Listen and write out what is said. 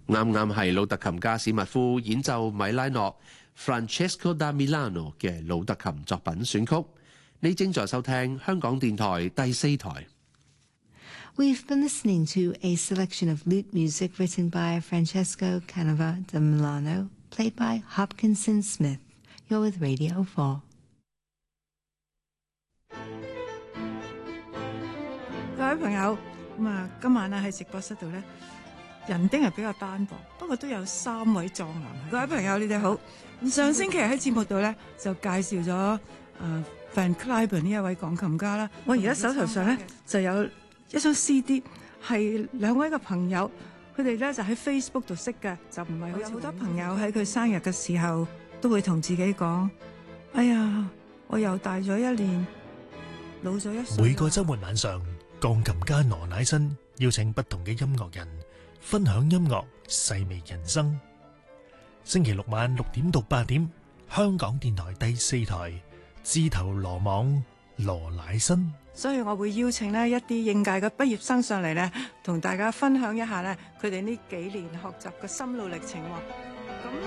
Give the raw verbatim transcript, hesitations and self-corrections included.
啱啱係魯特琴家史密夫演奏米拉諾 Francesco da Milano 嘅魯特琴作品選曲。你正在收聽香港電台第四台。 We've been listening to a selection of lute music written by Francesco Canova da Milano, played by Hopkinson Smith. You're with Radio four. 各位朋友，咁啊，今晚啊喺直播室度咧，人丁係比較單薄，不過都有三位壯男。各位朋友，你哋好。咁上星期喺節目度咧就介紹咗誒 Van Cliburn 呢一位鋼琴家啦。我而家手頭上咧就有一張 C D， 係兩位嘅朋友，佢哋咧就喺 Facebook 度識嘅，就唔係好似有好多朋友喺佢生日嘅時候都會同自己講：哎呀，我又大咗一年，老咗一歲。 每個週末晚上，鋼琴家羅乃新邀請不同嘅音樂人分享音樂，細味人生。星期六晚六點到八點，香港電台第四台，自投羅網羅乃新。 所以我會邀請呢一啲應屆嘅畢業生上嚟呢，同大家分享一下呢佢哋呢幾年學習嘅心路歷程。